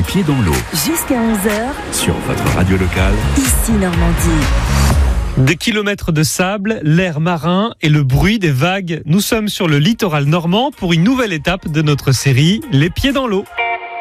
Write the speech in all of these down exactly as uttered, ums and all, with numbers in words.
pieds dans l'eau. Jusqu'à onze heures. Sur votre radio locale. Ici Normandie. Des kilomètres de sable, l'air marin et le bruit des vagues. Nous sommes sur le littoral normand pour une nouvelle étape de notre série Les pieds dans l'eau.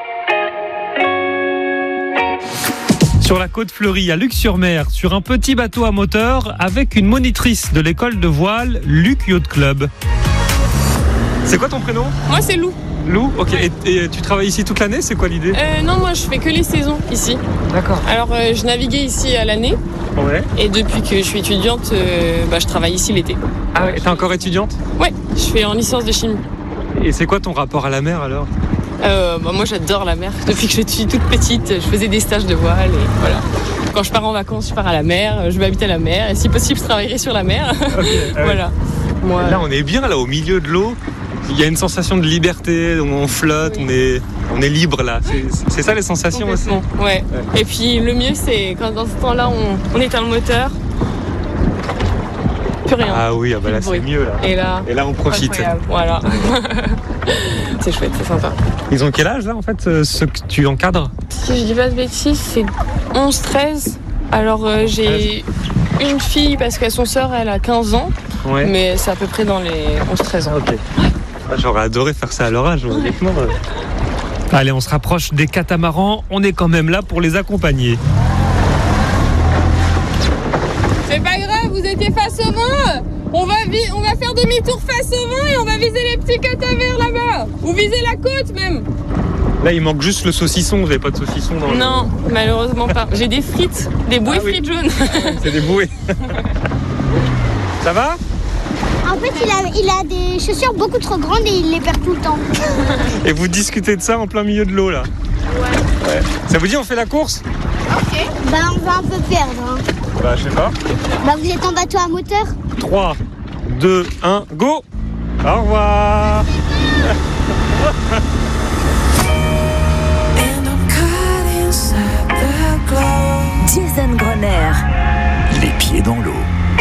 Sur la côte fleurie à Luc-sur-Mer, sur un petit bateau à moteur avec une monitrice de l'école de voile Luc Yacht Club. C'est quoi ton prénom ? Moi c'est Lou. Lou, ok. Et, et tu travailles ici toute l'année ? C'est quoi l'idée ? euh, Non, moi je fais que les saisons ici. D'accord. Alors euh, je naviguais ici à l'année. Ouais. Et depuis que je suis étudiante, euh, bah, je travaille ici l'été. Ah ouais, t'es encore étudiante ? Ouais, je fais en licence de chimie. Et c'est quoi ton rapport à la mer alors ? euh, bah, Moi j'adore la mer. Depuis que je suis toute petite, je faisais des stages de voile et voilà. Quand je pars en vacances, je pars à la mer, je vais habiter à la mer. Et si possible, je travaillerai sur la mer. Okay, ah voilà. Ouais. Moi, là on est bien là au milieu de l'eau. Il y a une sensation de liberté, on flotte, oui. on est, on est libre là. C'est, c'est ça les sensations aussi. Ouais. ouais. Et puis le mieux c'est quand dans ce temps-là on, on éteint le moteur. Plus rien. Ah oui, ah bah là c'est mieux là. Et là, Et là on profite. Incroyable. Voilà. C'est chouette, c'est sympa. Ils ont quel âge là en fait, ceux que tu encadres ? Si je dis pas de bêtises, c'est onze treize. Alors euh, j'ai treize. Une fille parce que son sœur elle a quinze ans. Ouais. Mais c'est à peu près dans les onze treize ans. Ok. J'aurais adoré faire ça à leur âge, honnêtement. Allez, on se rapproche des catamarans. On est quand même là pour les accompagner. C'est pas grave, vous étiez face au vent. On va, vi- on va faire demi-tour face au vent et on va viser les petits catavers là-bas. Ou viser la côte même. Là, il manque juste le saucisson. Vous n'avez pas de saucisson dans le... Non, malheureusement pas. J'ai des frites, des bouées ah, oui. frites jaunes. C'est des bouées. Ça va ? En fait, il a, il a des chaussures beaucoup trop grandes et il les perd tout le temps. Et vous discutez de ça en plein milieu de l'eau, là ? Ouais. ouais. Ça vous dit, on fait la course ? Ok. Bah, on va un peu perdre. Hein. Bah, je sais pas. Bah, vous êtes en bateau à moteur ? trois, deux, un, go ! Au revoir. Jason Grosner. Les pieds dans l'eau.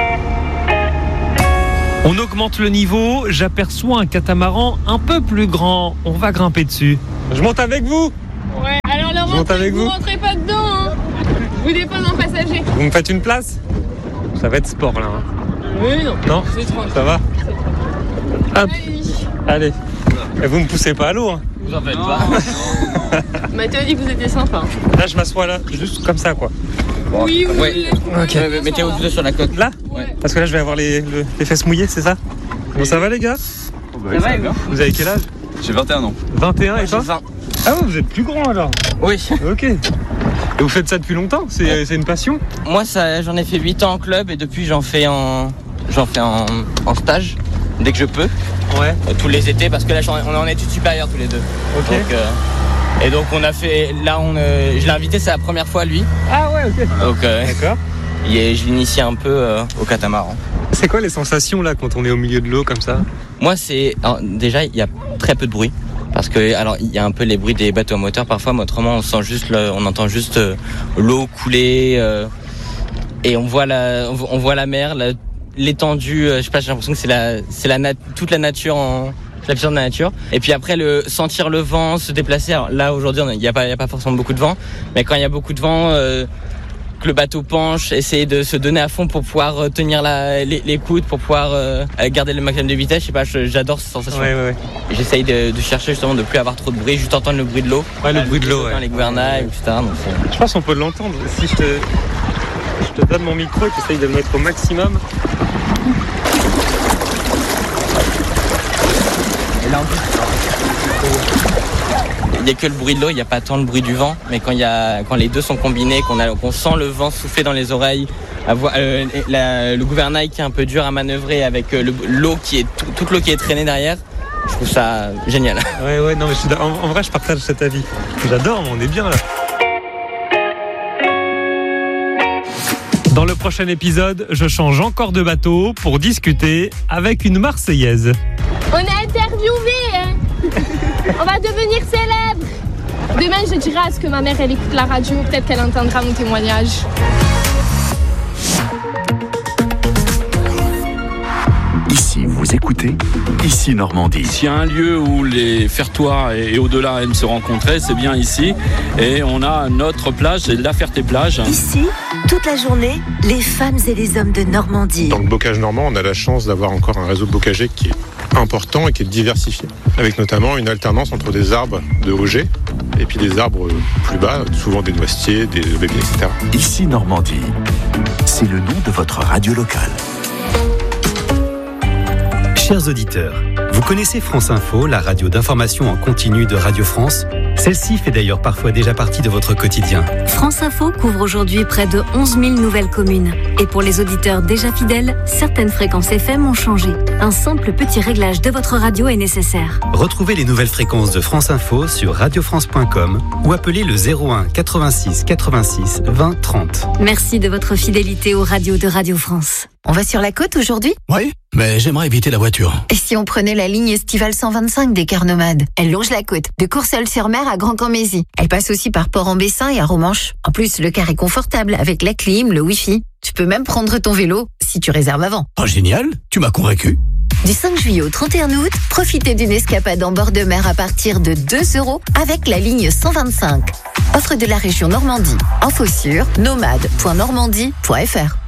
On augmente le niveau, j'aperçois un catamaran un peu plus grand. On va grimper dessus. Je monte avec vous ? Ouais, alors le rentrez, avec vous, vous rentrez pas dedans, hein. Vous dépose un passager. Vous me faites une place ? Ça va être sport là. Hein. Oui, non. Non ? C'est tranquille. Ça va ? Hop. Allez. Allez. Et vous me poussez pas à l'eau, hein ? Vous en faites pas. Mathieu a dit que vous étiez sympa. Là, je m'assois là, juste comme ça, quoi. Bon. Oui, oui. Ouais. Okay. Ouais, mettez-vous deux sur la côte. Là ? Ouais. Parce que là, je vais avoir les, le, les fesses mouillées, c'est ça ? Bon, ça va, les gars ? Oh, bah, ça va, bien. Vous avez quel âge ? J'ai vingt et un ans. vingt et un et toi ? vingt. Ah ouais, vous êtes plus grand alors ? Oui. Ok. Et vous faites ça depuis longtemps ? C'est, ouais. c'est une passion ? Moi, ça, j'en ai fait huit ans en club et depuis, j'en fais en, j'en fais en, en stage dès que je peux. Ouais. Euh, tous les étés, parce que là, on est en études supérieures tous les deux. Ok. Donc, euh, et donc, on a fait. Là, on, euh, je l'ai invité, c'est la première fois lui. Ah ouais, ok. Donc, euh, d'accord. Et je l'initie un peu euh, au catamaran. C'est quoi les sensations là quand on est au milieu de l'eau comme ça ? Moi, c'est. Alors, déjà, il y a très peu de bruit. Parce que, alors, il y a un peu les bruits des bateaux à moteur parfois, mais autrement, on sent juste, le, on entend juste euh, l'eau couler euh, et on voit la, on voit la mer, la, l'étendue. Euh, je sais pas, j'ai l'impression que c'est la, c'est la nat- toute la nature en, la puissance de la nature. Et puis après, le sentir le vent se déplacer. Alors là, aujourd'hui, il n'y a pas, il y a pas forcément beaucoup de vent, mais quand il y a beaucoup de vent. Euh, que le bateau penche, essayer de se donner à fond pour pouvoir tenir la, les, les coudes, pour pouvoir euh, garder le maximum de vitesse. Je sais pas, je, j'adore cette sensation. Ouais, ouais, ouais. J'essaye de, de chercher justement de plus avoir trop de bruit, juste entendre le bruit de l'eau. Ouais, le bruit de l'eau, ouais. Les gouvernails, et cetera. Donc c'est... Je pense qu'on peut l'entendre. Si je te, je te donne mon micro et que tu essayes de le mettre au maximum. Et là, en plus, il n'y a que le bruit de l'eau, il n'y a pas tant le bruit du vent, mais quand, il y a, quand les deux sont combinés, qu'on, a, qu'on sent le vent souffler dans les oreilles, avoir, euh, la, le gouvernail qui est un peu dur à manœuvrer avec euh, le, l'eau qui est, tout, toute l'eau qui est traînée derrière, je trouve ça génial. Ouais, ouais, non, mais je suis, en, en vrai, je partage cet avis. J'adore, on est bien là. Dans le prochain épisode, je change encore de bateau pour discuter avec une Marseillaise. On est interviewé, hein. On va devenir célèbre. Demain, je dirai à ce que ma mère, elle écoute la radio. Peut-être qu'elle entendra mon témoignage. Ici Si vous écoutez, ici Normandie. S'il y a un lieu où les Fertois et au-delà aiment se rencontrer, c'est bien ici. Et on a notre plage, c'est la Ferté-Plage. Ici, toute la journée, les femmes et les hommes de Normandie. Dans le bocage normand, on a la chance d'avoir encore un réseau bocager qui est important et qui est diversifié, avec notamment une alternance entre des arbres de Auger et puis des arbres plus bas, souvent des noisetiers, des aubépines, et cetera. Ici Normandie, c'est le nom de votre radio locale. Chers auditeurs, vous connaissez France Info, la radio d'information en continu de Radio France ? Celle-ci fait d'ailleurs parfois déjà partie de votre quotidien. France Info couvre aujourd'hui près de onze mille nouvelles communes. Et pour les auditeurs déjà fidèles, certaines fréquences F M ont changé. Un simple petit réglage de votre radio est nécessaire. Retrouvez les nouvelles fréquences de France Info sur radio france point com ou appelez le zéro un quatre-vingt-six quatre-vingt-six vingt trente. Merci de votre fidélité aux radios de Radio France. On va sur la côte aujourd'hui ? Oui, mais j'aimerais éviter la voiture. Et si on prenait la ligne estivale cent vingt-cinq des Cars Nomades ? Elle longe la côte, de Courseulles-sur-Mer à Grand-Cammézy. Elle passe aussi par Port-en-Bessin et à Romanche. En plus, le car est confortable avec la clim, le wifi. Tu peux même prendre ton vélo si tu réserves avant. Oh génial, tu m'as convaincu. Du cinq juillet au trente et un août, profitez d'une escapade en bord de mer à partir de deux euros avec la ligne cent vingt-cinq. Offre de la région Normandie. Info sur nomade point normandie point f r.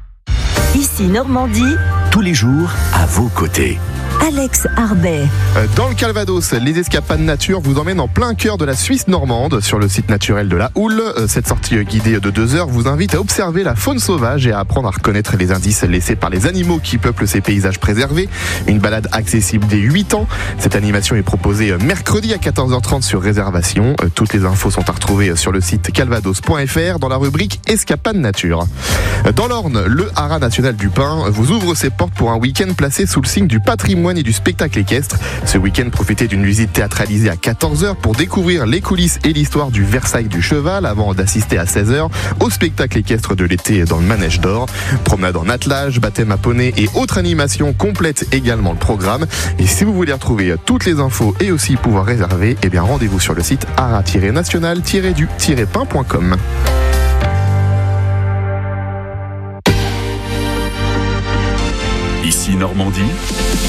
Ici Normandie, tous les jours à vos côtés. Alex Arbet. Dans le Calvados, les escapades nature vous emmènent en plein cœur de la Suisse normande sur le site naturel de la Houle. Cette sortie guidée de deux heures vous invite à observer la faune sauvage et à apprendre à reconnaître les indices laissés par les animaux qui peuplent ces paysages préservés. Une balade accessible dès huit ans. Cette animation est proposée mercredi à quatorze heures trente sur réservation. Toutes les infos sont à retrouver sur le site calvados point f r dans la rubrique escapades nature. Dans l'Orne, le Haras national du Pin vous ouvre ses portes pour un week-end placé sous le signe du patrimoine et du spectacle équestre. Ce week-end, profitez d'une visite théâtralisée à quatorze heures pour découvrir les coulisses et l'histoire du Versailles du cheval avant d'assister à seize heures au spectacle équestre de l'été dans le Manège d'Or. Promenade en attelage, baptême à poney et autres animations complètent également le programme. Et si vous voulez retrouver toutes les infos et aussi pouvoir réserver, eh bien rendez-vous sur le site haras national du pin point com. Ici Normandie,